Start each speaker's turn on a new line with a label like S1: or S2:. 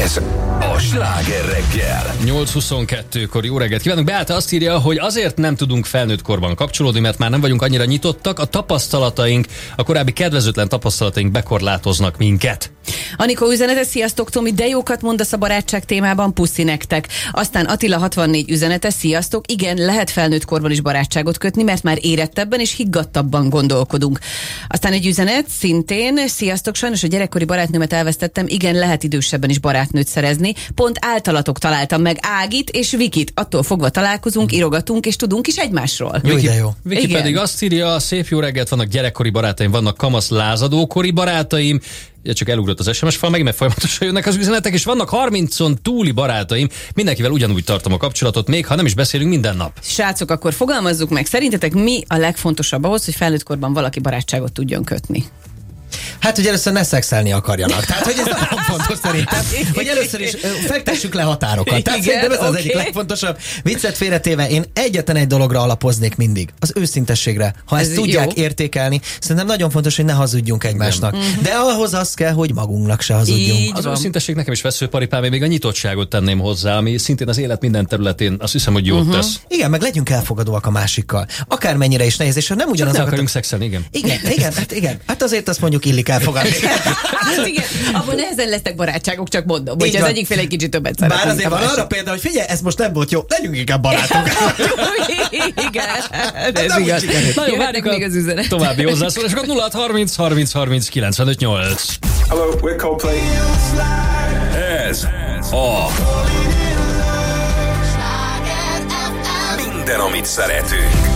S1: Ez a Sláger reggel.
S2: 8:22-kor jó reggelt kívánunk. Beáta azt írja, hogy azért nem tudunk felnőtt korban kapcsolódni, mert már nem vagyunk annyira nyitottak, a tapasztalataink, a korábbi kedvezőtlen tapasztalataink bekorlátoznak minket.
S3: Anikó üzenete, sziasztok Tomi, de jókat mondasz a barátság témában, puszi nektek. Aztán Attila 64 üzenete, sziasztok, igen, lehet felnőtt korban is barátságot kötni, mert már érettebben és higgadtabban gondolkodunk. Aztán egy üzenet, szintén, sziasztok, sajnos a gyerekkori barátnőmet elvesztettem, igen, lehet idősebben is barátnőt szerezni. Pont általatok találtam meg Ágit és Vikit. Attól fogva találkozunk, írogatunk és tudunk is egymásról.
S4: Jó, de jó.
S2: Viki
S3: Igen.
S2: pedig azt írja, szép jó reggelt, vannak gyerekkori barátaim, vannak kamasz lázadókori barátaim, csak elugrott az SMS fal, mert folyamatosan jönnek az üzenetek, és vannak 30-on túli barátaim, mindenkivel ugyanúgy tartom a kapcsolatot, még ha nem is beszélünk minden nap.
S3: Srácok, akkor fogalmazzuk meg, szerintetek mi a legfontosabb ahhoz, hogy felnőtt korban valaki barátságot tudjon kötni?
S4: Hát, hogy először ne szexelni akarjanak. Tehát, hogy ez nagyon fontos szerintem, hogy először is fektessük le határokat. Tehát
S3: Igen,
S4: szerintem ez az egyik
S3: oké.
S4: legfontosabb. Viccet félretéve, én egyetlen egy dologra alapoznék mindig. Az őszintességre. Ha ezt
S3: Ez
S4: tudják
S3: jó.
S4: értékelni, szerintem nagyon fontos, hogy ne hazudjunk egymásnak. De ahhoz az kell, hogy magunknak se hazudjunk.
S3: Így
S2: Az
S3: van.
S2: őszintesség nekem is veszőparipám, én még a nyitottságot tenném hozzá, ami szintén az élet minden területén azt hiszem, hogy jót tesz.
S4: Igen, meg legyünk elfogadóak a másikkal. Akármennyire is nehéz, és ha nem
S2: Csak ne
S4: ugyanazokat...
S2: akarjunk szexelni, igen.
S4: Igen. Hát azért azt mondjuk illik elfogadni.
S3: Hát igen, abban nehezen lesznek barátságok, csak mondom,
S4: Így
S3: hogy az
S4: van.
S3: egyik fél egy kicsit többet szeretünk.
S4: Bár azért van arra példa, hogy figyelj, ez most nem volt jó, legyünk inkább barátok.
S3: Igen,
S4: nem
S3: ez
S4: úgy
S3: igaz.
S4: sikerült.
S2: Na jó,
S3: Jöhetnek
S2: várjuk
S3: még az üzenet.
S2: a további hozzászólásokat 0630 30 30 95 8.
S1: Hello, we're Coldplay. Ez a minden, amit szeretünk.